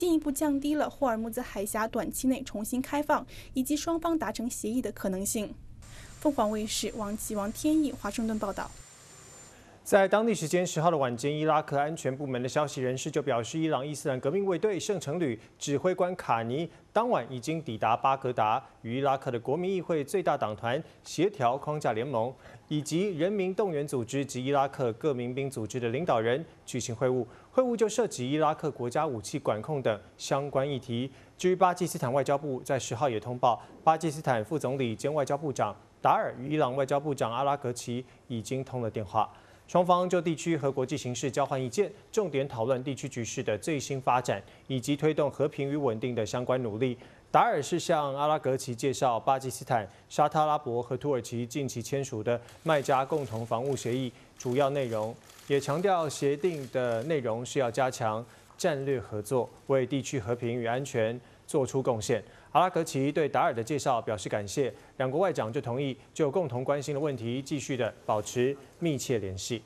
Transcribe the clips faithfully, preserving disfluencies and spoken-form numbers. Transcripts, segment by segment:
进一步降低了霍尔木兹海峡短期内重新开放以及双方达成协议的可能性。凤凰卫视王启王天意华盛顿报道。 在当地时间十号的晚间，伊拉克安全部门的消息人士就表示，伊朗伊斯兰革命卫队圣城旅指挥官卡尼当晚已经抵达巴格达，与伊拉克的国民议会最大党团协调框架联盟以及人民动员组织及伊拉克各民兵组织的领导人举行会晤。会晤就涉及伊拉克国家武器管控等相关议题。至于巴基斯坦外交部在十号也通报，巴基斯坦副总理兼外交部长达尔与伊朗外交部长阿拉格齐已经通了电话。双方就地区和国际形势交换意见，重点讨论地区局势的最新发展，以及推动和平与稳定的相关努力。达尔是向阿拉格齐介绍巴基斯坦、沙特阿拉伯和土耳其近期签署的麦加共同防务协议主要内容，也强调协定的内容是要加强战略合作，为地区和平与安全做出贡献。阿拉格齐对达尔的介绍表示感谢，两国外长就同意就共同关心的问题继续的保持密切联系。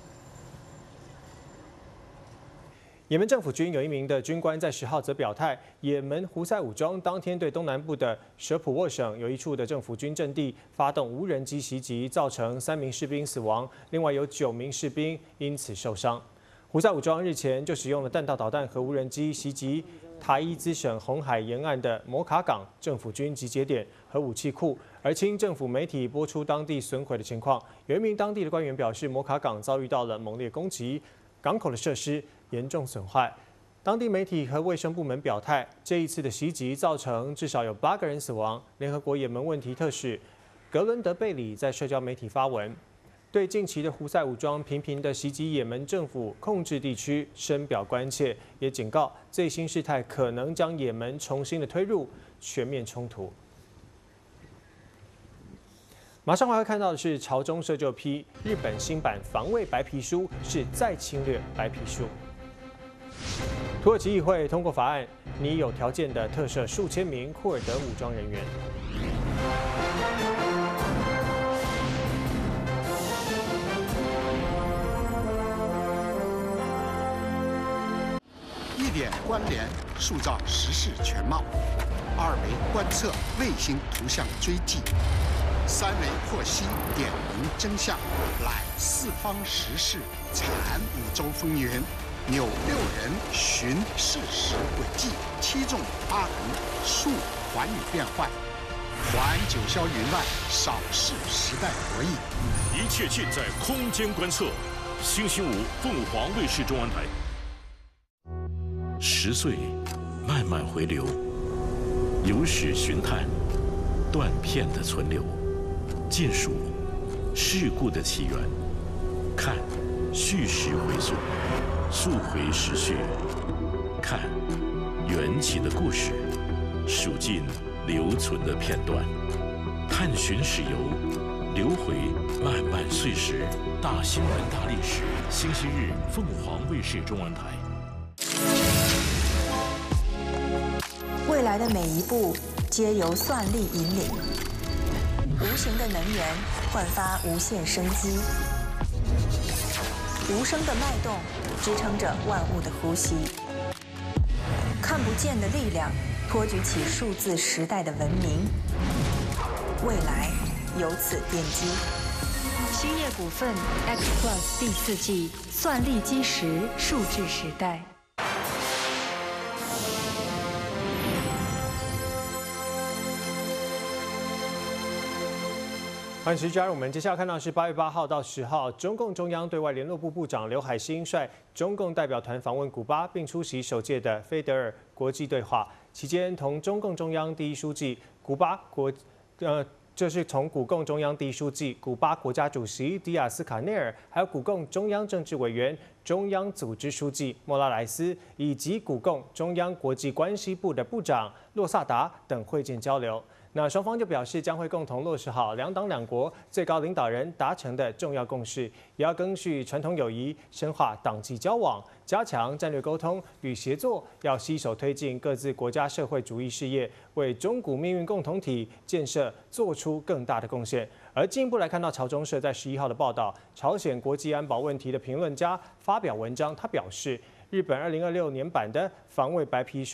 也门政府军有一名的军官在十号则表态，也门胡塞武装当天对东南部的舍普沃省有一处的政府军阵地发动无人机袭击，造成三名士兵死亡，另外有九名士兵因此受伤。胡塞武装日前就使用了弹道导弹和无人机袭击塔伊兹省红海沿岸的摩卡港政府军集结点和武器库，而亲政府媒体播出当地损毁的情况。有一名当地的官员表示，摩卡港遭遇到了猛烈攻击，港口的设施严重损坏。当地媒体和卫生部门表态，这一次的袭击造成至少有八个人死亡。联合国也门问题特使格伦德贝里在社交媒体发文，对近期的胡塞武装频频的袭击也门政府控制地区深表关切，也警告最新事态可能将也门重新的推入全面冲突。马上还会看到的是，朝中社就批日本新版防卫白皮书是再侵略白皮书。土耳其议会通过法案，拟有条件的特赦数千名库尔德武装人员。 一点关联，塑造时事全貌；二维观测，卫星图像追迹；三维获悉点明真相，览四方时事，产五洲风云。扭六人寻事实轨迹，七纵八横述寰宇变幻，还九霄云外，扫视时代博弈。 一切尽在空间观测。星期五，凤凰卫视中文台。十岁，慢慢回流，有史寻探，断片的存留，尽数事故的起源，看叙事回溯。溯回时序，看缘起的故事，数尽留存的片段，探寻史游，流回漫漫岁时，大新闻大历史。星期日，凤凰卫视中文台。 未来的每一步皆由算力引领，无形的能源焕发无限生机，无声的脉动支撑着万物的呼吸，看不见的力量托举起数字时代的文明，未来由此奠基。 兴业股份 X Plus 第四季算力基石数字时代。 欢迎持续加入我们。接下来看到是八月八号到十号，中共中央对外联络部部长刘海兴率中共代表团访问古巴，并出席首届的菲德尔国际对话。期间，同中共中央第一书记、古巴国呃，这是从古共中央第一书记、古巴国家主席迪亚斯卡内尔，还有古共中央政治委员、中央组织书记莫拉莱斯，以及古共中央国际关系部的部长洛萨达等会见交流。那双方就表示将会共同落实好两党两国最高领导人达成的重要共识，也要赓续传统友谊，深化党际交往，加强战略沟通与协作，要携手推进各自国家社会主义事业，为中古命运共同体建设做出更大的贡献。而进一步来看到朝中社在十一号的报道，朝鲜国际安保问题的评论家发表文章，他表示， 日本二零二六年版的防卫白皮书。